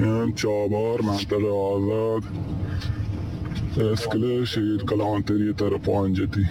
چابهار، منطقه آزاد، اسکله، شهید کلانتری طرف آنجتی.